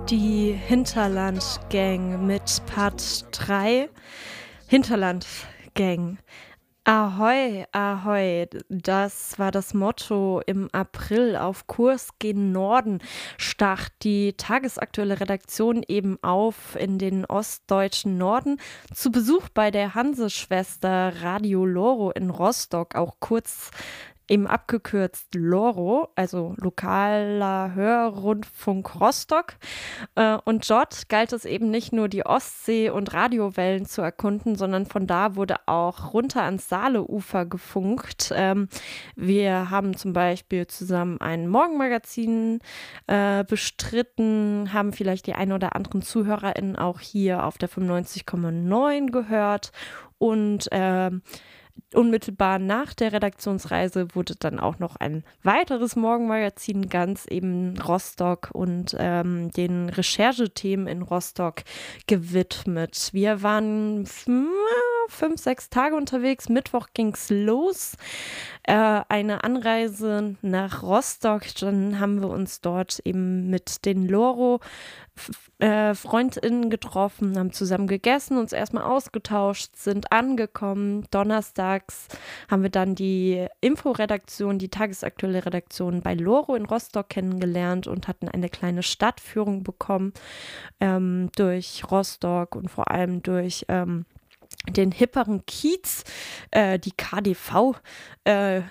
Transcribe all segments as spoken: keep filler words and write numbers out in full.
Die Hinterland-Gang mit Part drei. Hinterland-Gang. Ahoi, ahoi, das war das Motto im April. Auf Kurs gen Norden stach die tagesaktuelle Redaktion eben auf in den ostdeutschen Norden zu Besuch bei der Hanseschwester Radio Loro in Rostock, auch kurz eben abgekürzt Loro, also lokaler Hörrundfunk Rostock. Äh, Und dort galt es eben nicht nur die Ostsee und Radiowellen zu erkunden, sondern von da wurde auch runter ans Saaleufer gefunkt. Ähm, wir haben zum Beispiel zusammen ein Morgenmagazin äh, bestritten, haben vielleicht die ein oder anderen ZuhörerInnen auch hier auf der fünfundneunzig Komma neun gehört und ähm, unmittelbar nach der Redaktionsreise wurde dann auch noch ein weiteres Morgenmagazin ganz eben Rostock und ähm, den Recherchethemen in Rostock gewidmet. Wir waren f- fünf, sechs Tage unterwegs. Mittwoch ging's los. Äh, eine Anreise nach Rostock. Dann haben wir uns dort eben mit den Loro F- äh, FreundInnen getroffen, haben zusammen gegessen, uns erstmal ausgetauscht, sind angekommen. Donnerstags haben wir dann die Inforedaktion, die tagesaktuelle Redaktion bei Loro in Rostock kennengelernt und hatten eine kleine Stadtführung bekommen ähm, durch Rostock und vor allem durch ähm, den hipperen Kiez, äh, die K D V, äh,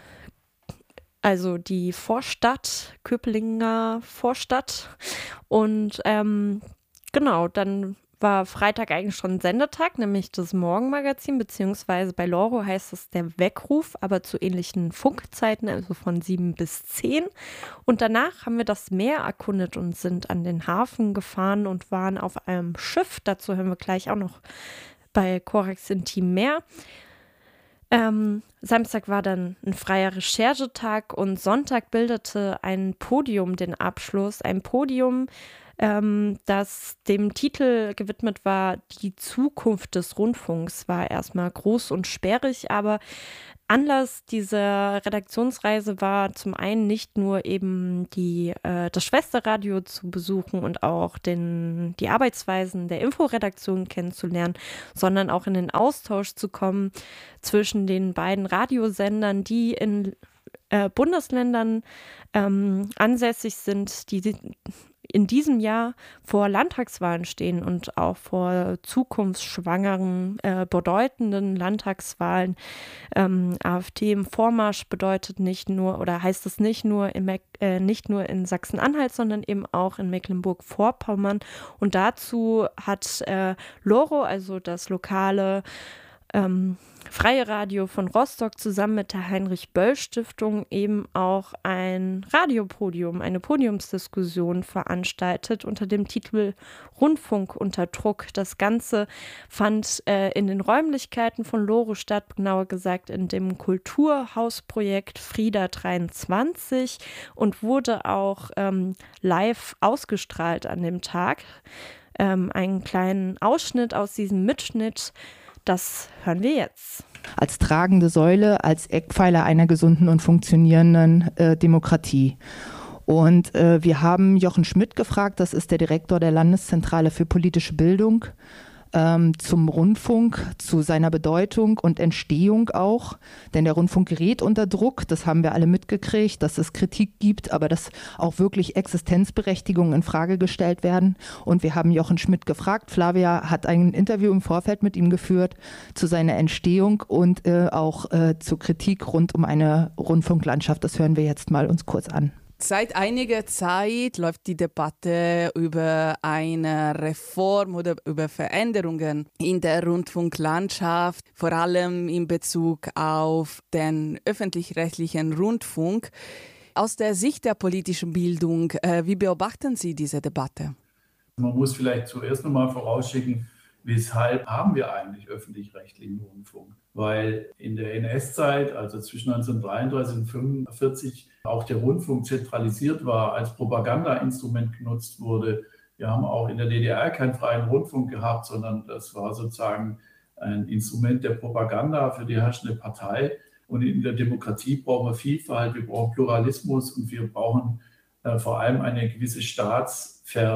also die Vorstadt, Köpelinger Vorstadt. Und ähm, genau, dann war Freitag eigentlich schon Sendetag, nämlich das Morgenmagazin, beziehungsweise bei Loro heißt es der Weckruf, aber zu ähnlichen Funkzeiten, also von sieben bis zehn. Und danach haben wir das Meer erkundet und sind an den Hafen gefahren und waren auf einem Schiff. Dazu hören wir gleich auch noch bei Korax Intim mehr. Ähm, Samstag war dann ein freier Recherchetag und Sonntag bildete ein Podium den Abschluss. Ein Podium, ähm, das dem Titel gewidmet war, die Zukunft des Rundfunks, war erstmal groß und sperrig, aber Anlass dieser Redaktionsreise war zum einen nicht nur eben die, äh, das Schwesterradio zu besuchen und auch den, die Arbeitsweisen der Inforedaktion kennenzulernen, sondern auch in den Austausch zu kommen zwischen den beiden Radiosendern, die in äh, Bundesländern ähm, ansässig sind, die in diesem Jahr vor Landtagswahlen stehen und auch vor zukunftsschwangeren, äh, bedeutenden Landtagswahlen. Ähm, AfD im Vormarsch bedeutet nicht nur oder heißt es nicht nur in, Meck- äh, nicht nur in Sachsen-Anhalt, sondern eben auch in Mecklenburg-Vorpommern. Und dazu hat äh, Loro, also das lokale ähm, Freie Radio von Rostock, zusammen mit der Heinrich-Böll-Stiftung eben auch ein Radiopodium, eine Podiumsdiskussion veranstaltet unter dem Titel Rundfunk unter Druck. Das Ganze fand äh, in den Räumlichkeiten von Loro statt, genauer gesagt in dem Kulturhausprojekt Frieda dreiundzwanzig und wurde auch ähm, live ausgestrahlt an dem Tag. Ähm, einen kleinen Ausschnitt aus diesem Mitschnitt, das hören wir jetzt. Als tragende Säule, als Eckpfeiler einer gesunden und funktionierenden äh, Demokratie. Und äh, wir haben Jochen Schmidt gefragt, das ist der Direktor der Landeszentrale für politische Bildung, ähm, zum Rundfunk, zu seiner Bedeutung und Entstehung auch. Denn der Rundfunk gerät unter Druck, das haben wir alle mitgekriegt, dass es Kritik gibt, aber dass auch wirklich Existenzberechtigungen in Frage gestellt werden. Und wir haben Jochen Schmidt gefragt, Flavia hat ein Interview im Vorfeld mit ihm geführt zu seiner Entstehung und äh, auch äh, zur Kritik rund um eine Rundfunklandschaft. Das hören wir jetzt mal uns kurz an. Seit einiger Zeit läuft die Debatte über eine Reform oder über Veränderungen in der Rundfunklandschaft, vor allem in Bezug auf den öffentlich-rechtlichen Rundfunk. Aus der Sicht der politischen Bildung, äh, wie beobachten Sie diese Debatte? Man muss vielleicht zuerst noch mal vorausschicken, weshalb haben wir eigentlich öffentlich-rechtlichen Rundfunk? Weil in der N S-Zeit, also zwischen neunzehnhundertdreiunddreißig und neunzehnhundertfünfundvierzig, auch der Rundfunk zentralisiert war, als Propagandainstrument genutzt wurde. Wir haben auch in der D D R keinen freien Rundfunk gehabt, sondern das war sozusagen ein Instrument der Propaganda für die herrschende Partei. Und in der Demokratie brauchen wir Vielfalt, wir brauchen Pluralismus und wir brauchen äh, vor allem eine gewisse Staatsferne.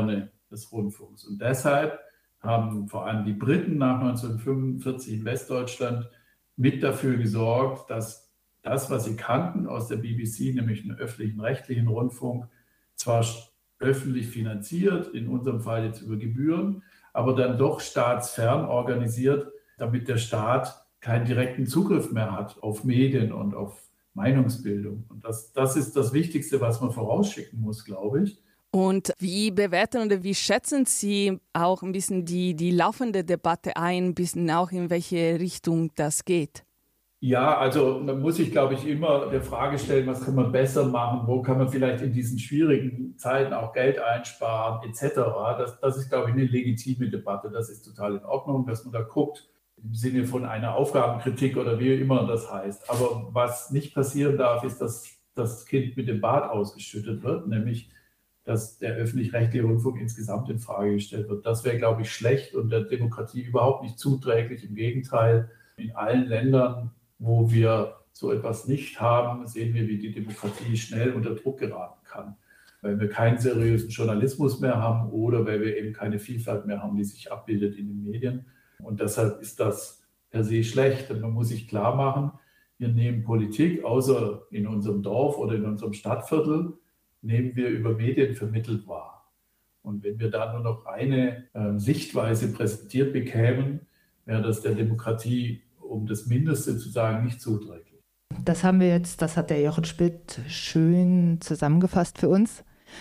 des Rundfunks. Und deshalb haben vor allem die Briten nach neunzehnhundertfünfundvierzig in Westdeutschland mit dafür gesorgt, dass das, was sie kannten aus der B B C, nämlich einen öffentlichen rechtlichen Rundfunk, zwar öffentlich finanziert, in unserem Fall jetzt über Gebühren, aber dann doch staatsfern organisiert, damit der Staat keinen direkten Zugriff mehr hat auf Medien und auf Meinungsbildung. Und das, das ist das Wichtigste, was man vorausschicken muss, glaube ich. Und wie bewerten oder wie schätzen Sie auch ein bisschen die, die laufende Debatte ein, ein bisschen auch in welche Richtung das geht? Ja, also man muss sich, glaube ich, immer der Frage stellen, was kann man besser machen, wo kann man vielleicht in diesen schwierigen Zeiten auch Geld einsparen, et cetera. Das, das ist, glaube ich, eine legitime Debatte. Das ist total in Ordnung, dass man da guckt, im Sinne von einer Aufgabenkritik oder wie immer das heißt. Aber was nicht passieren darf, ist, dass das Kind mit dem Bad ausgeschüttet wird, nämlich dass der öffentlich-rechtliche Rundfunk insgesamt in Frage gestellt wird. Das wäre, glaube ich, schlecht und der Demokratie überhaupt nicht zuträglich. Im Gegenteil, in allen Ländern, wo wir so etwas nicht haben, sehen wir, wie die Demokratie schnell unter Druck geraten kann, weil wir keinen seriösen Journalismus mehr haben oder weil wir eben keine Vielfalt mehr haben, die sich abbildet in den Medien. Und deshalb ist das per se schlecht. Und man muss sich klar machen, wir nehmen Politik, außer in unserem Dorf oder in unserem Stadtviertel, nehmen wir über Medien vermittelt wahr. Und wenn wir da nur noch eine äh, Sichtweise präsentiert bekämen, wäre das der Demokratie, um das Mindeste zu sagen, nicht zuträglich. Das haben wir jetzt, das hat der Jochen Schmidt schön zusammengefasst für uns.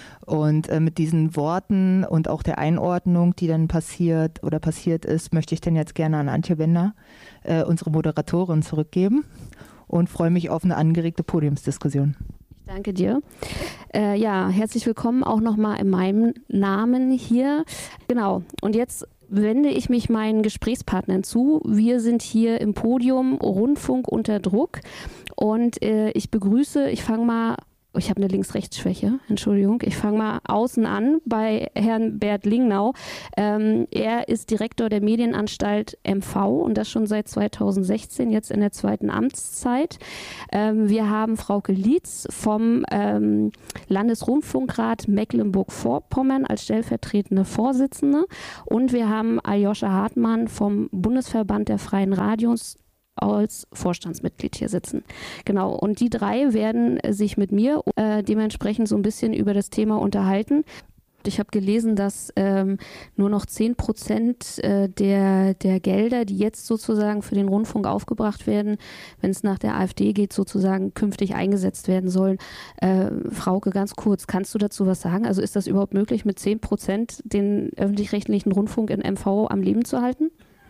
Und äh, mit diesen Worten und auch der Einordnung, die dann passiert oder passiert ist, möchte ich dann jetzt gerne an Antje Bender, äh, unsere Moderatorin, zurückgeben und freue mich auf eine angeregte Podiumsdiskussion. Danke dir. Äh, ja, herzlich willkommen auch nochmal in meinem Namen hier. Genau, und jetzt wende ich mich meinen Gesprächspartnern zu. Wir sind hier im Podium Rundfunk unter Druck und äh, ich begrüße, ich fange mal, ich habe eine Links-Rechts-Schwäche, Entschuldigung, ich fange mal außen an bei Herrn Bert Lingnau. Ähm, er ist Direktor der Medienanstalt M V und das schon seit zweitausendsechzehn, jetzt in der zweiten Amtszeit. Ähm, wir haben Frauke Lietz vom ähm, Landesrundfunkrat Mecklenburg-Vorpommern als stellvertretende Vorsitzende und wir haben Aljoscha Hartmann vom Bundesverband der Freien Radios als Vorstandsmitglied hier sitzen. Genau, und die drei werden sich mit mir äh, dementsprechend so ein bisschen über das Thema unterhalten. Ich habe gelesen, dass ähm, nur noch zehn Prozent äh, der, der Gelder, die jetzt sozusagen für den Rundfunk aufgebracht werden, wenn es nach der AfD geht, sozusagen künftig eingesetzt werden sollen. Äh, Frauke, ganz kurz, kannst du dazu was sagen? Also ist das überhaupt möglich, mit zehn Prozent den öffentlich-rechtlichen Rundfunk in M V am Leben zu halten?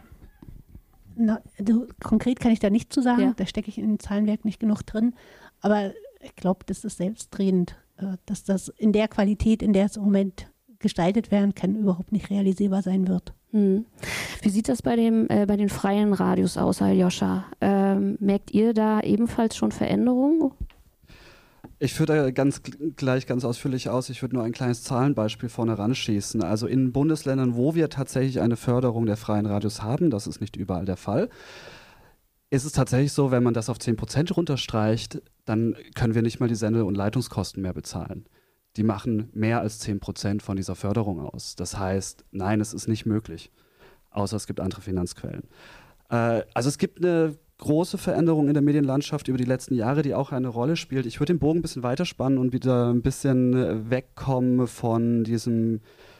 Na, also konkret kann ich da nicht zu sagen, ja. Da stecke ich in dem Zahlenwerk nicht genug drin, aber ich glaube, das ist selbstredend, dass das in der Qualität, in der es im Moment gestaltet werden kann, überhaupt nicht realisierbar sein wird. Hm. Wie sieht das bei, dem, äh, bei den freien Radios aus, Aljoscha? Ähm, merkt ihr da ebenfalls schon Veränderungen? Ich führe da ganz gleich ganz ausführlich aus. Ich würde nur ein kleines Zahlenbeispiel vorne ranschießen. Also in Bundesländern, wo wir tatsächlich eine Förderung der freien Radios haben, das ist nicht überall der Fall, ist es tatsächlich so, wenn man das auf zehn Prozent runterstreicht, dann können wir nicht mal die Sende- und Leitungskosten mehr bezahlen. Die machen mehr als zehn Prozent von dieser Förderung aus. Das heißt, nein, es ist nicht möglich, außer es gibt andere Finanzquellen. Äh, also es gibt eine große Veränderung in der Medienlandschaft über die letzten Jahre, die auch eine Rolle spielt. Ich würde den Bogen ein bisschen weiterspannen und wieder ein bisschen wegkommen von diesem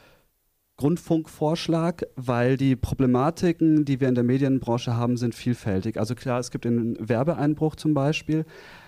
Rundfunkvorschlag, weil die Problematiken, die wir in der Medienbranche haben, sind vielfältig. Also klar, es gibt den Werbeeinbruch zum Beispiel.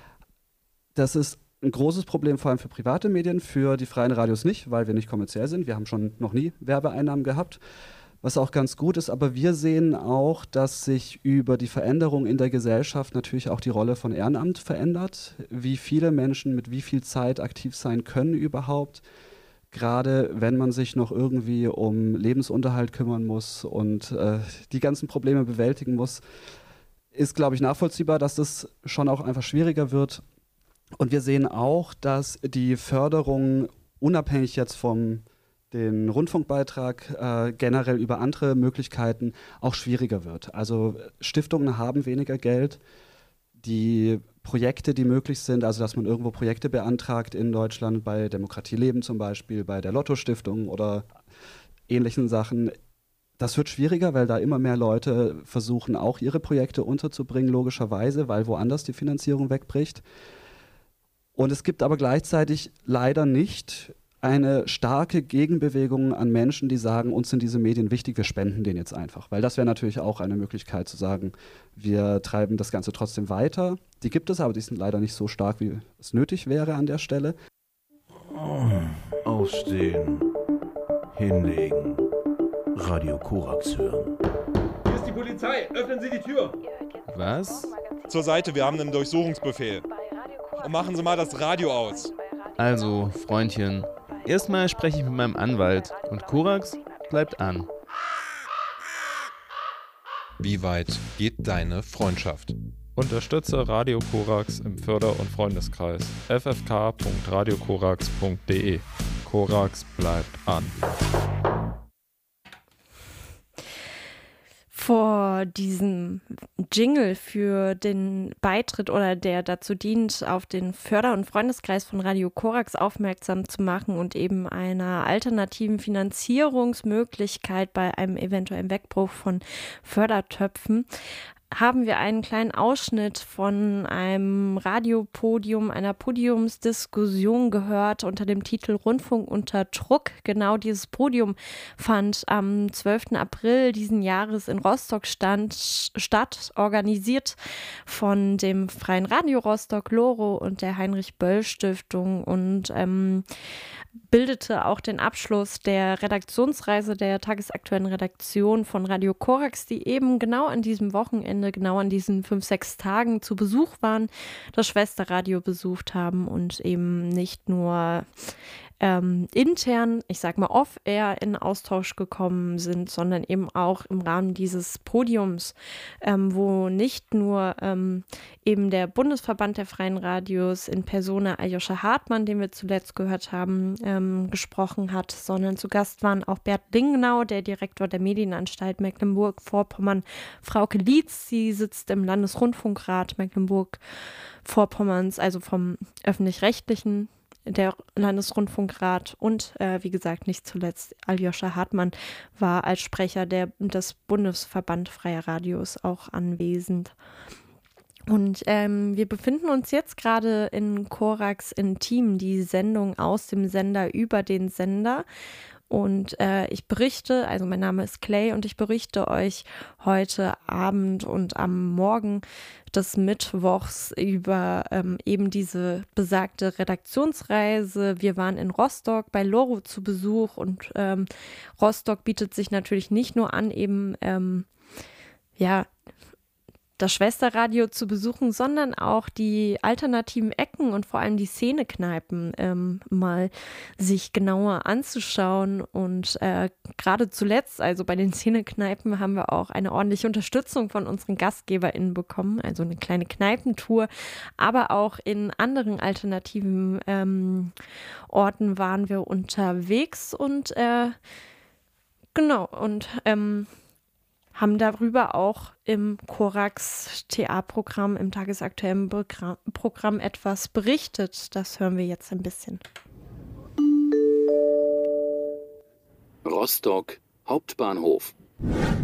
Das ist ein großes Problem, vor allem für private Medien, für die freien Radios nicht, weil wir nicht kommerziell sind. Wir haben schon noch nie Werbeeinnahmen gehabt, was auch ganz gut ist. Aber wir sehen auch, dass sich über die Veränderung in der Gesellschaft natürlich auch die Rolle von Ehrenamt verändert. Wie viele Menschen mit wie viel Zeit aktiv sein können überhaupt. Gerade wenn man sich noch irgendwie um Lebensunterhalt kümmern muss und äh, die ganzen Probleme bewältigen muss, ist, glaube ich, nachvollziehbar, dass das schon auch einfach schwieriger wird. Und wir sehen auch, dass die Förderung unabhängig jetzt vom den Rundfunkbeitrag äh, generell über andere Möglichkeiten auch schwieriger wird. Also Stiftungen haben weniger Geld, die Projekte, die möglich sind, also dass man irgendwo Projekte beantragt in Deutschland, bei Demokratie Leben zum Beispiel, bei der Lotto-Stiftung oder ähnlichen Sachen. Das wird schwieriger, weil da immer mehr Leute versuchen, auch ihre Projekte unterzubringen, logischerweise, weil woanders die Finanzierung wegbricht. Und es gibt aber gleichzeitig leider nicht eine starke Gegenbewegung an Menschen, die sagen, uns sind diese Medien wichtig, wir spenden denen jetzt einfach. Weil das wäre natürlich auch eine Möglichkeit zu sagen, wir treiben das Ganze trotzdem weiter. Die gibt es, aber die sind leider nicht so stark, wie es nötig wäre an der Stelle. Aufstehen, hinlegen, Radio Korax hören. Hier ist die Polizei, öffnen Sie die Tür. Was? Zur Seite, wir haben einen Durchsuchungsbefehl. Und machen Sie mal das Radio aus. Also, Freundchen, erstmal spreche ich mit meinem Anwalt und Korax bleibt an. Wie weit geht deine Freundschaft? Unterstütze Radio Korax im Förder- und Freundeskreis f f k punkt radio korax punkt d e. Korax bleibt an. Vor diesem Jingle für den Beitritt oder der dazu dient, auf den Förder- und Freundeskreis von Radio Korax aufmerksam zu machen und eben einer alternativen Finanzierungsmöglichkeit bei einem eventuellen Wegbruch von Fördertöpfen, haben wir einen kleinen Ausschnitt von einem Radiopodium, einer Podiumsdiskussion gehört unter dem Titel Rundfunk unter Druck. Genau dieses Podium fand am zwölften April diesen Jahres in Rostock stand, statt, organisiert von dem Freien Radio Rostock, Loro und der Heinrich-Böll-Stiftung und ähm, bildete auch den Abschluss der Redaktionsreise der tagesaktuellen Redaktion von Radio Korax, die eben genau an diesem Wochenende, genau an diesen fünf, sechs Tagen zu Besuch waren, das Schwesterradio besucht haben und eben nicht nur ähm, intern, ich sag mal off-air in Austausch gekommen sind, sondern eben auch im Rahmen dieses Podiums, ähm, wo nicht nur ähm, eben der Bundesverband der Freien Radios in Persona Aljoscha Hartmann, den wir zuletzt gehört haben, ähm, gesprochen hat, sondern zu Gast waren auch Bert Lingenau, der Direktor der Medienanstalt Mecklenburg-Vorpommern, Frauke Lietz, sie sitzt im Landesrundfunkrat Mecklenburg-Vorpommerns, also vom öffentlich-rechtlichen, der Landesrundfunkrat und äh, wie gesagt nicht zuletzt Aljoscha Hartmann war als Sprecher der, des Bundesverband Freier Radios auch anwesend. Und ähm, wir befinden uns jetzt gerade in Korax Intim, die Sendung aus dem Sender über den Sender. Und äh, ich berichte, also mein Name ist Clay und ich berichte euch heute Abend und am Morgen des Mittwochs über ähm, eben diese besagte Redaktionsreise. Wir waren in Rostock bei Loro zu Besuch und ähm, Rostock bietet sich natürlich nicht nur an, eben ähm, ja, das Schwesterradio zu besuchen, sondern auch die alternativen Ecken und vor allem die Szenekneipen ähm, mal sich genauer anzuschauen. Und äh, gerade zuletzt, also bei den Szenekneipen, haben wir auch eine ordentliche Unterstützung von unseren GastgeberInnen bekommen, also eine kleine Kneipentour. Aber auch in anderen alternativen ähm, Orten waren wir unterwegs und äh, genau, und ähm, haben darüber auch im Korax-T A-Programm, im tagesaktuellen Programm, Programm etwas berichtet. Das hören wir jetzt ein bisschen. Rostock, Hauptbahnhof.